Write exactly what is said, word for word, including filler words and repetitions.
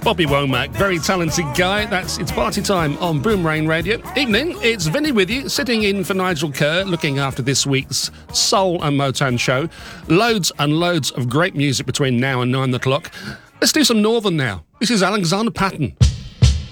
Bobby Womack, very talented guy. That's It's Party Time on Boom Rain Radio. Evening, it's Vinny with you, sitting in for Nigel Kerr, looking after this week's Soul and Motown show. Loads and loads of great music between now and nine o'clock. Let's do some Northern now. This is Alexander Patton.